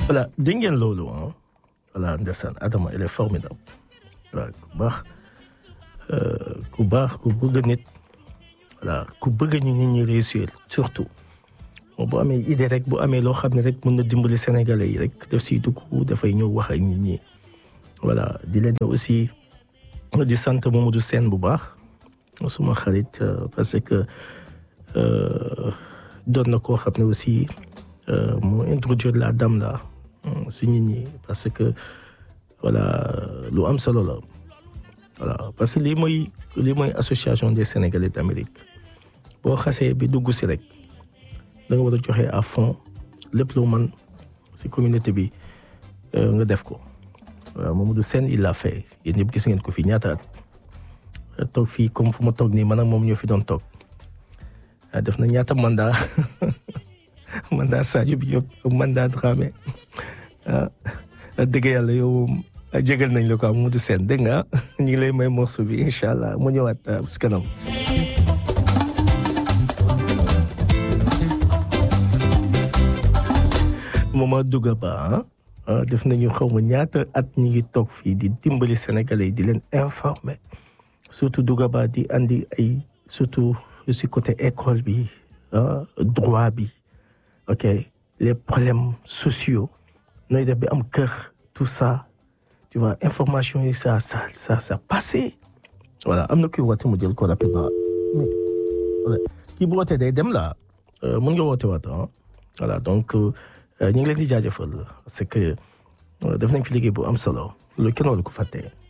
voilà dégg ngeen loolu ah voilà ndeysaan Adama il est formidable voilà ku baax ku bëgg nit voilà ku bëgg nit ñi réussir surtout bu amee idée rek bu amee loo xam ne rek mën na dimbali Sénégalais yi rek def si dugg dafay ñëw wax ak nit ñi voilà di leen aussi di sant Mamadou Sène bu baax suma xarit parce que doon na koo xam ne aussi mu introduire la dame là si nit ñi parce que voilà lu am solo la voilà parce que lii mooy association des Sénégalais d'Amérique boo xasee bi dugg si rek da nga war a joxe à fond lépp lu mën si communauté bi nga def ko voilà Mamadou Sène il l'a fait yéen ñëpp gis ngeen ko fii ñaata at toog fii comme fu ma toog nii man ak moom ñoo fi doon toog def na ñaata mandat mandat Sadio bi yëpp mandat Dramé dëgg yàlla yow jégal nañ la ko Mamadou Sène dégg nga ñu ngi lay may morceau bi incha allah mu ñëwaat bis kanam. Mama Douga Ba def nañu xaw ma ñaata at ñi ngi toog fii di dimbali Sénégalais yi di leen informer surtout Douga Ba di andi ay surtout si côté école bi droit bi ok les problèmes sociaux nooy def bi am kër tout ça tu vois information yi ça passé voilà am na kuy woote mu jël ko rapidement mais kii bu wootee day dem la mun nga woote waat voilà donc ñu ngi leen di jaajëfal parce que def nañ fi liggéey bu am solo lu kenn waru ko fàtte